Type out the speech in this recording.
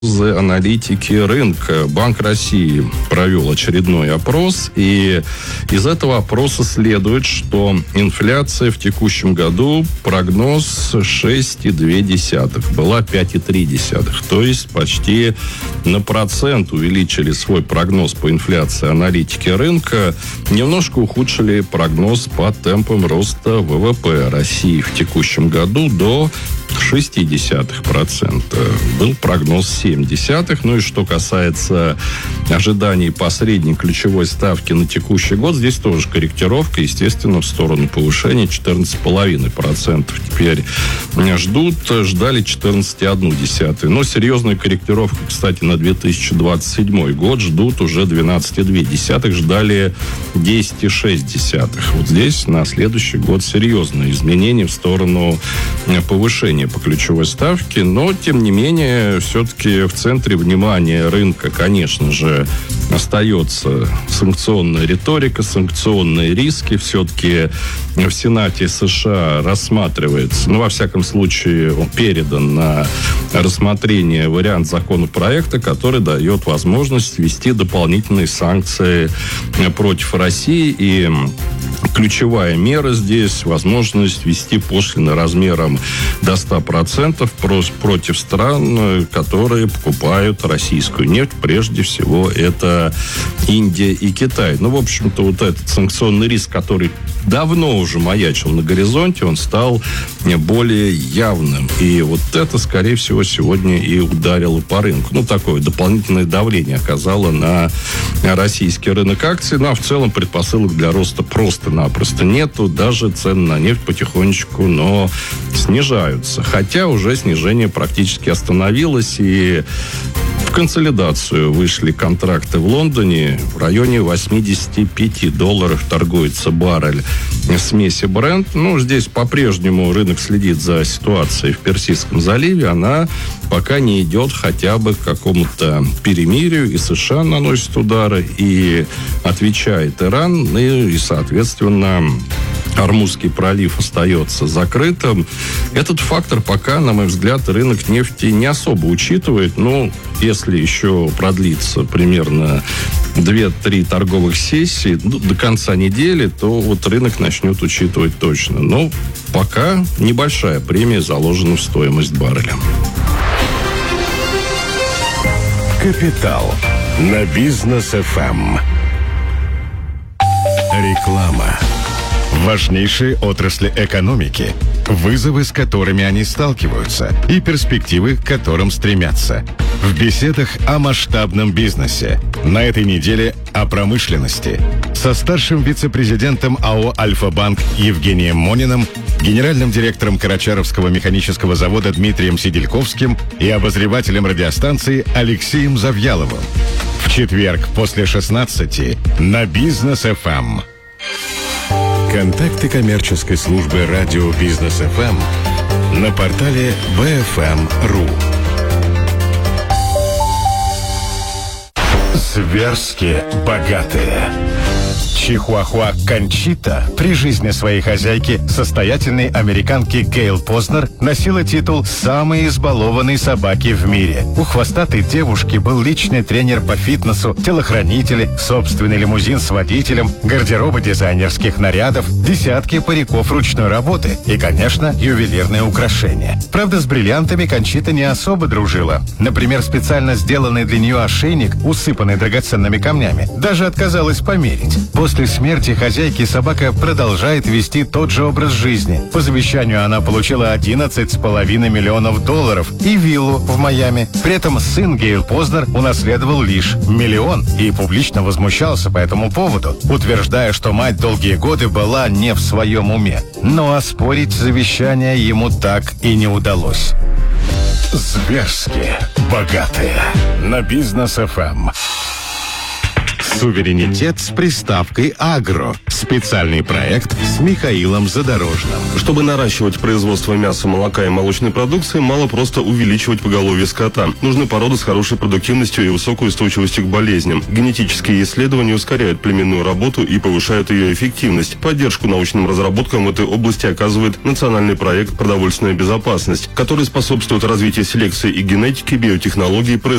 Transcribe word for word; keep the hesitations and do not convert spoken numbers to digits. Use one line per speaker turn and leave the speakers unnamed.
Аналитики рынка. Банк России провел очередной опрос, и из этого опроса следует, что инфляция в текущем году прогноз шесть целых две десятых, была пять целых три десятых, то есть почти на процент увеличили свой прогноз по инфляции аналитики рынка, немножко ухудшили прогноз по темпам роста ВВП России в текущем году до шесть десятых процента. Был прогноз семь десятых. Ну и что касается ожиданий по средней ключевой ставки на текущий год, здесь тоже корректировка, естественно, в сторону повышения четырнадцать целых пять десятых процента. Теперь ждут, ждали четырнадцать целых одна десятая. Но серьезную корректировку, кстати, на две тысячи двадцать седьмой год ждут уже двенадцать целых две десятых, ждали десять целых шесть десятых. Вот здесь на следующий год серьезные изменения в сторону повышения по ключевой ставке, но, тем не менее, все-таки в центре внимания рынка, конечно же, остается санкционная риторика, санкционные риски. Все-таки в Сенате США рассматривается, ну, во всяком случае, он передан на рассмотрение вариант законопроекта, который дает возможность ввести дополнительные санкции против России. И ключевая мера здесь — возможность ввести пошлины размером до ста процентов против стран, которые покупают российскую нефть. Прежде всего, это Индия и Китай. Ну, в общем-то, вот этот санкционный риск, который давно уже маячил на горизонте, он стал более явным. И вот это, скорее всего, сегодня и ударило по рынку. Ну, такое дополнительное давление оказало на российский рынок акций. Ну, а в целом предпосылок для роста просто-напросто нету. Даже цены на нефть потихонечку, но снижаются. Хотя уже снижение практически остановилось, и в консолидацию вышли контракты в Лондоне. В районе восемьдесят пять долларов торгуется баррель смеси Brent. Ну, здесь по-прежнему рынок следит за ситуацией в Персидском заливе. Она пока не идет хотя бы к какому-то перемирию. И США наносит удары, и отвечает Иран. И, соответственно, Ормузский пролив остается закрытым. Этот фактор пока, на мой взгляд, рынок нефти не особо учитывает. Но если еще продлится примерно две-три торговых сессии до конца недели, то вот рынок начнет учитывать точно. Но пока небольшая премия заложена в стоимость барреля.
Капитал на Бизнес эф эм. Реклама. Важнейшие отрасли экономики, вызовы, с которыми они сталкиваются, и перспективы, к которым стремятся. В беседах о масштабном бизнесе. На этой неделе о промышленности. Со старшим вице-президентом АО «Альфа-Банк» Евгением Мониным, генеральным директором Карачаровского механического завода Дмитрием Сидельковским и обозревателем радиостанции Алексеем Завьяловым. В четверг после шестнадцати на Бизнес эф эм. Контакты коммерческой службы радио Бизнес эф эм на портале би эф эм точка ру. Зверски богатые. Чихуахуа Кончита при жизни своей хозяйки, состоятельной американки Гейл Познер, носила титул «самой избалованной собаки в мире». У хвостатой девушки был личный тренер по фитнесу, телохранители, собственный лимузин с водителем, гардеробы дизайнерских нарядов, десятки париков ручной работы и, конечно, ювелирные украшения. Правда, с бриллиантами Кончита не особо дружила. Например, специально сделанный для нее ошейник, усыпанный драгоценными камнями, даже отказалась померить. После смерти хозяйки собака продолжает вести тот же образ жизни. По завещанию она получила одиннадцать с половиной миллионов долларов и виллу в Майами. При этом сын Гейл Познер унаследовал лишь миллион и публично возмущался по этому поводу, утверждая, что мать долгие годы была не в своем уме. Но оспорить завещание ему так и не удалось. Зверски богатые на Бизнес эф эм. Суверенитет с приставкой «агро». Специальный проект с Михаилом Задорожным.
Чтобы наращивать производство мяса, молока и молочной продукции, мало просто увеличивать поголовье скота. Нужны породы с хорошей продуктивностью и высокой устойчивостью к болезням. Генетические исследования ускоряют племенную работу и повышают ее эффективность. Поддержку научным разработкам в этой области оказывает национальный проект «Продовольственная безопасность», который способствует развитию селекции и генетики, биотехнологий,